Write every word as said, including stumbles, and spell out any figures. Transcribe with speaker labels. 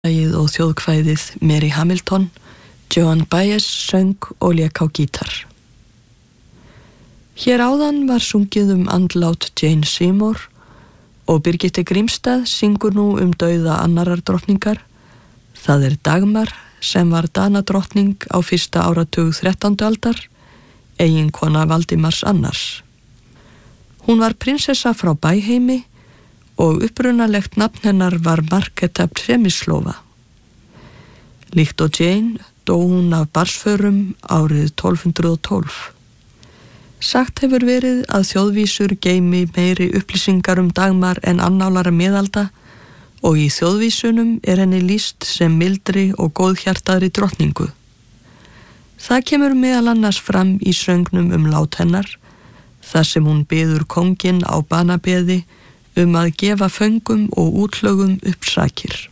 Speaker 1: Lagið og þjóðkvæðið Mary Hamilton, Joan Baez söng og lék á gítar. Hér áðan var sungið um andlát Jane Seymour og Birgitte Grímstad syngur nú um dauða annarar drottningar. Það er Dagmar sem var Danadrottning á fyrsta áratug þrettándu aldar, eiginkona Valdimars annars. Hún var prinsessa frá Bæheimi og upprunalegt nafn hennar var Markéta Przemyslowa. Líkt og Jane dó hún af barnsförum árið tólf hundruð og tólf. Sagt hefur verið að þjóðvísur geymi meiri upplýsingar um Dagmar en annálara miðalda og í þjóðvísunum er henni lýst sem mildri og góðhjartaðri drottningu. Það kemur meðal annars fram í söngnum um lát hennar, þar sem hún biður kónginn á banabeði um að gefa föngum og útlögum upp sakir.